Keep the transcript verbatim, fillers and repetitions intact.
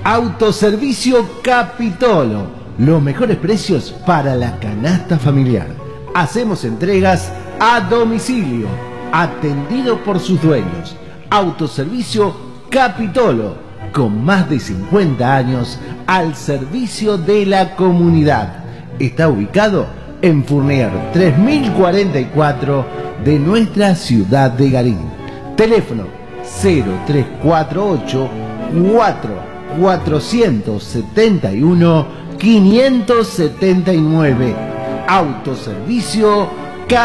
Autoservicio Capitolo. Los mejores precios para la canasta familiar. Hacemos entregas a domicilio. Atendido por sus dueños. Autoservicio Capitolo. Con más de cincuenta años al servicio de la comunidad. Está ubicado en Fournier tres mil cuarenta y cuatro de nuestra ciudad de Garín. Teléfono cero tres cuatro ocho cuatro cuatrocientos setenta y uno quinientos setenta y nueve. Autoservicio